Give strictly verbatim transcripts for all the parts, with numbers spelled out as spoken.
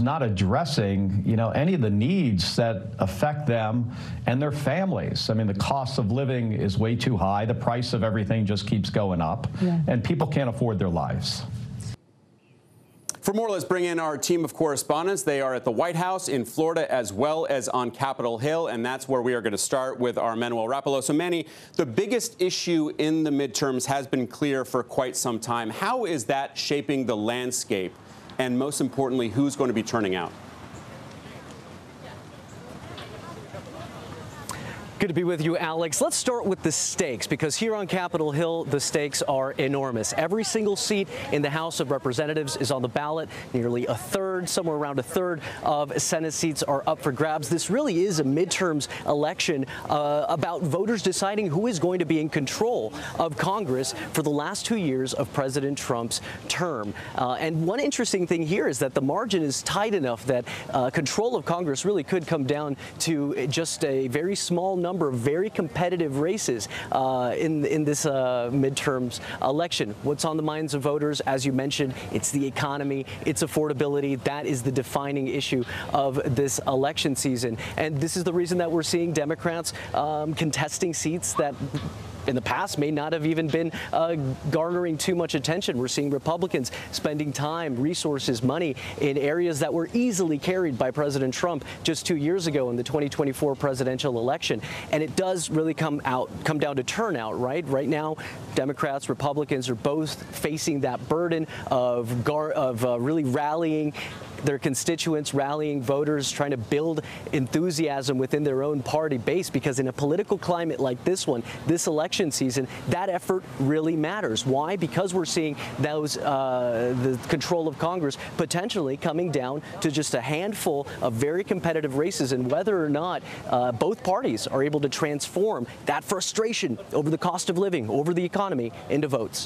not addressing, you know, any of the needs that affect them and their families. I mean, the cost of living is way too high. The price of everything just keeps going up, yeah. and people can't afford their lives. For more, let's bring in our team of correspondents. They are at the White House in Florida as well as on Capitol Hill, and that's where we are going to start with our Manuel Rapalo. So, Manny, the biggest issue in the midterms has been clear for quite some time. How is that shaping the landscape? And most importantly, who's going to be turning out? Good to be with you, Alex. Let's start with the stakes, because here on Capitol Hill, the stakes are enormous. Every single seat in the House of Representatives is on the ballot. Nearly a third, somewhere around a third of Senate seats are up for grabs. This really is a midterms election uh, about voters deciding who is going to be in control of Congress for the last two years of President Trump's term. Uh, and one interesting thing here is that the margin is tight enough that uh, control of Congress really could come down to just a very small number number of very competitive races uh, in in this uh, midterms election. What's on the minds of voters? As you mentioned, it's the economy, it's affordability. That is the defining issue of this election season. And this is the reason that we're seeing Democrats um, contesting seats that in the past may not have even been uh, garnering too much attention. We're seeing Republicans spending time, resources, money in areas that were easily carried by President Trump just two years ago in the twenty twenty-four presidential election. And it does really come out, come down to turnout, right? Right now, Democrats, Republicans are both facing that burden of, gar of uh, really rallying their constituents, rallying voters, trying to build enthusiasm within their own party base, because in a political climate like this one, this election season, that effort really matters. Why? Because we're seeing those uh, the control of Congress potentially coming down to just a handful of very competitive races, and whether or not uh, both parties are able to transform that frustration over the cost of living, over the economy, into votes.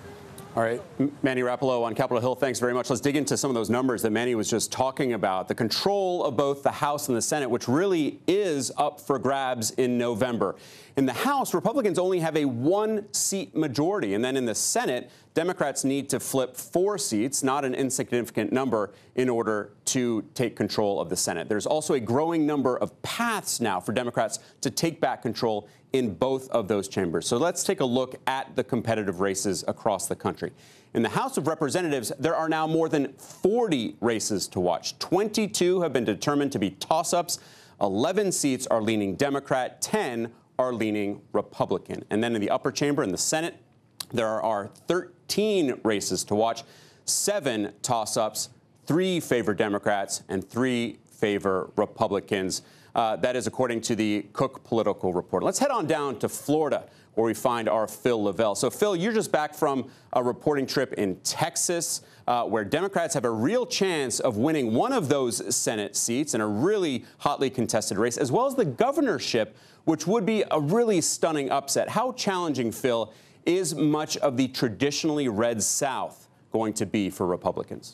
All right, Manny Rapalo on Capitol Hill, thanks very much. Let's dig into some of those numbers that Manny was just talking about. The control of both the House and the Senate, which really is up for grabs in November. In the House, Republicans only have a one-seat majority. And then in the Senate, Democrats need to flip four seats, not an insignificant number, in order to take control of the Senate. There's also a growing number of paths now for Democrats to take back control in both of those chambers. So let's take a look at the competitive races across the country. In the House of Representatives, there are now more than forty races to watch. twenty-two have been determined to be toss-ups. eleven seats are leaning Democrat. ten are leaning Republican. And then in the upper chamber, in the Senate, there are thirteen races to watch. Seven toss-ups, three favor Democrats, and three favor Republicans. Uh, that is according to the Cook Political Report. Let's head on down to Florida, where we find our Phil Lavelle. So, Phil, you're just back from a reporting trip in Texas, uh, where Democrats have a real chance of winning one of those Senate seats in a really hotly contested race, as well as the governorship, which would be a really stunning upset. How challenging, Phil, is much of the traditionally red South going to be for Republicans?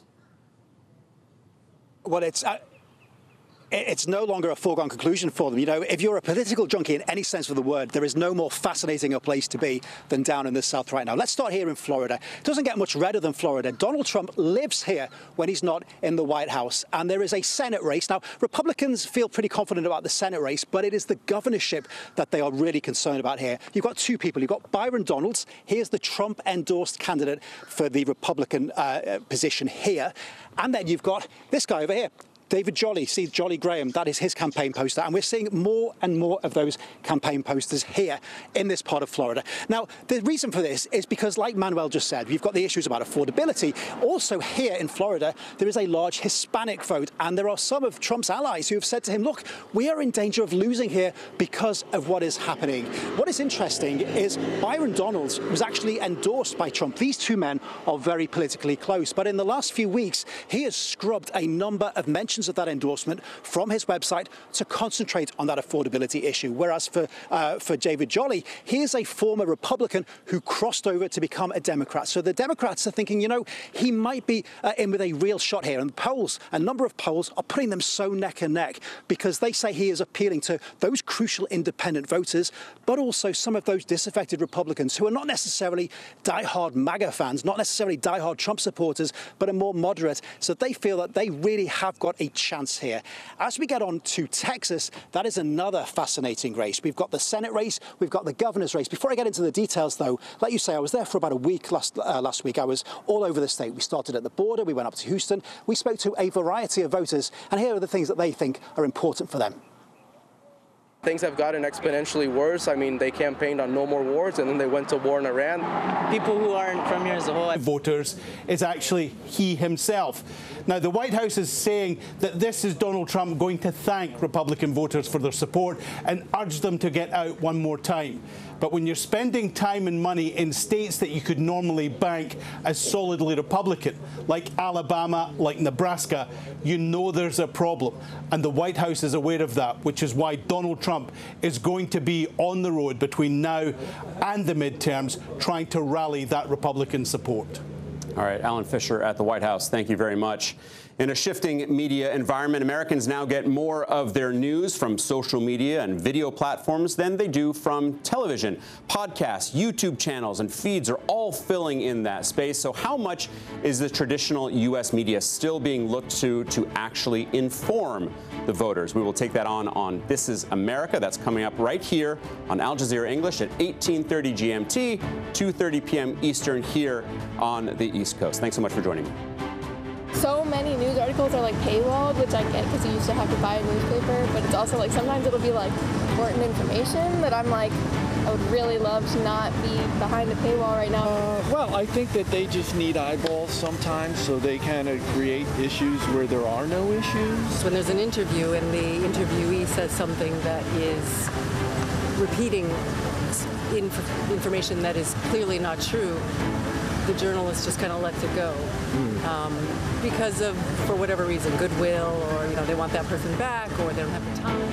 Well, it's... Uh It's no longer a foregone conclusion for them. You know, if you're a political junkie in any sense of the word, there is no more fascinating a place to be than down in the South right now. Let's start here in Florida. It doesn't get much redder than Florida. Donald Trump lives here when he's not in the White House. And there is a Senate race. Now, Republicans feel pretty confident about the Senate race, but it is the governorship that they are really concerned about here. You've got two people. You've got Byron Donalds. Here's the Trump-endorsed candidate for the Republican uh, position here. And then you've got this guy over here, David Jolly, see Jolly Graham, that is his campaign poster. And we're seeing more and more of those campaign posters here in this part of Florida. Now, the reason for this is because, like Manuel just said, we've got the issues about affordability. Also here in Florida, there is a large Hispanic vote. And there are some of Trump's allies who have said to him, look, we are in danger of losing here because of what is happening. What is interesting is Byron Donalds was actually endorsed by Trump. These two men are very politically close. But in the last few weeks, he has scrubbed a number of mentions portions of that endorsement from his website to concentrate on that affordability issue. Whereas for, uh, for David Jolly, he is a former Republican who crossed over to become a Democrat. So the Democrats are thinking, you know, he might be uh, in with a real shot here. And polls, a number of polls are putting them so neck and neck because they say he is appealing to those crucial independent voters, but also some of those disaffected Republicans who are not necessarily diehard MAGA fans, not necessarily diehard Trump supporters, but are more moderate. So they feel that they really have got a chance here. As we get on to Texas, that is another fascinating race. We've got the Senate race, we've got the governor's race. Before I get into the details, though, let you say I was there for about a week last, uh, last week. I was all over the state. We started at the border, we went up to Houston, we spoke to a variety of voters, and here are the things that they think are important for them. Things have gotten exponentially worse. I mean, they campaigned on no more wars, and then they went to war in Iran. People who aren't from here as a whole. Voters is actually he himself. Now, the White House is saying that this is Donald Trump going to thank Republican voters for their support and urge them to get out one more time. But when you're spending time and money in states that you could normally bank as solidly Republican, like Alabama, like Nebraska, you know there's a problem. And the White House is aware of that, which is why Donald Trump is going to be on the road between now and the midterms trying to rally that Republican support. All right, Alan Fisher at the White House, thank you very much. In a shifting media environment, Americans now get more of their news from social media and video platforms than they do from television. Podcasts, YouTube channels, and feeds are all filling in that space. So how much is the traditional U S media still being looked to to actually inform the voters? We will take that on on This Is America. That's coming up right here on Al Jazeera English at eighteen thirty G M T, two thirty p m Eastern here on the East Coast. Thanks so much for joining me. So many news articles are like paywalled, which I get because you used to have to buy a newspaper, but it's also like sometimes it'll be like important information that I'm like, I would really love to not be behind a paywall right now. Uh, well, I think that they just need eyeballs sometimes, so they kind of create issues where there are no issues. When there's an interview and the interviewee says something that is repeating inf- information that is clearly not true, the journalist just kind of lets it go mm. um, because of, for whatever reason, goodwill, or you know they want that person back, or they don't have the time.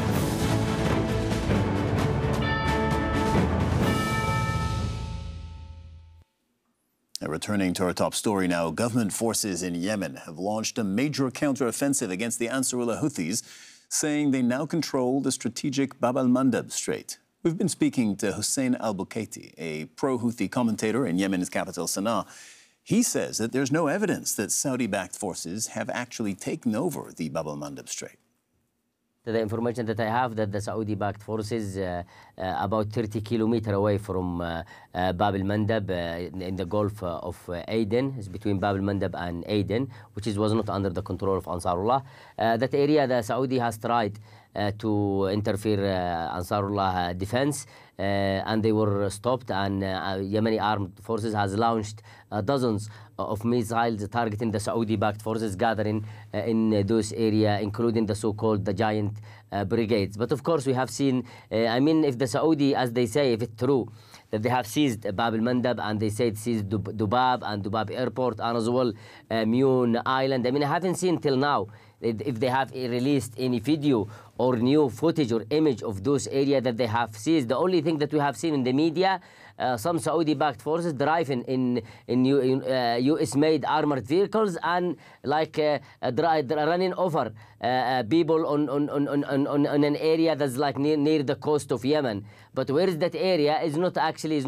Now, returning to our top story now, government forces in Yemen have launched a major counteroffensive against the Ansarullah Houthis, saying they now control the strategic Bab al-Mandab Strait. We've been speaking to Hussein al-Bukaiti, a pro-Houthi commentator in Yemen's capital, Sana'a. He says that there's no evidence that Saudi-backed forces have actually taken over the Bab al-Mandab Strait. The information that I have that the Saudi-backed forces uh, uh, about thirty kilometers away from uh, uh, Bab al-Mandab uh, in the Gulf uh, of uh, Aden, is between Bab al-Mandab and Aden, which is, was not under the control of Ansarullah. Uh, that area, the Saudi has tried uh, to interfere uh, Ansarullah uh, defense, uh, and they were stopped, and uh, Yemeni armed forces has launched uh, dozens of missiles targeting the Saudi-backed forces gathering uh, in uh, those areas, including the so-called the giant uh, brigades. But of course, we have seen, uh, I mean, if the Saudi, as they say, if it's true, that they have seized Bab al-Mandab, and they said seized Dub Dubab and Dubab Airport, and as well uh, Mune Island. I mean, I haven't seen till now if they have released any video or new footage or image of those areas that they have seized. The only thing that we have seen in the media, uh, some Saudi-backed forces driving in in, in uh, U S-made armored vehicles and like uh, uh, running over uh, uh, people on on, on, on on on an area that's like near near the coast of Yemen. But where is that area is not actually. Is